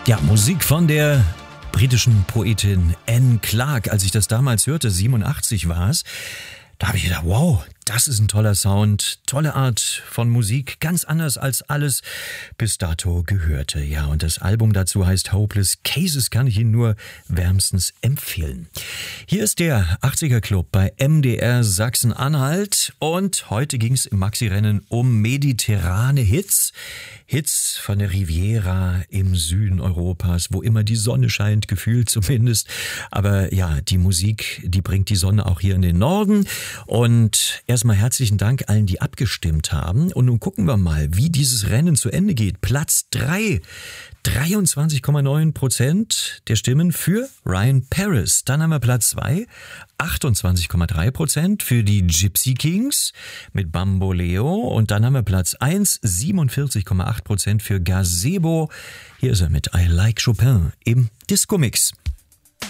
Ja, Musik von der britischen Poetin Anne Clark. Als ich das damals hörte, 87 war es, da habe ich gedacht, wow, das ist ein toller Sound, tolle Art von Musik, ganz anders als alles bis dato gehörte. Ja, und das Album dazu heißt Hopeless Cases, kann ich Ihnen nur wärmstens empfehlen. Hier ist der 80er Club bei MDR Sachsen-Anhalt und heute ging es im Maxi-Rennen um mediterrane Hits. Hits von der Riviera im Süden Europas, wo immer die Sonne scheint, gefühlt zumindest. Aber ja, die Musik, die bringt die Sonne auch hier in den Norden. Und erstmal herzlichen Dank allen, die abgestimmt haben. Und nun gucken wir mal, wie dieses Rennen zu Ende geht. Platz 3. 23,9% der Stimmen für Ryan Paris. Dann haben wir Platz 2, 28,3% für die Gypsy Kings mit Bamboleo. Und dann haben wir Platz 1, 47,8% für Gazebo. Hier ist er mit I Like Chopin im Disco-Mix.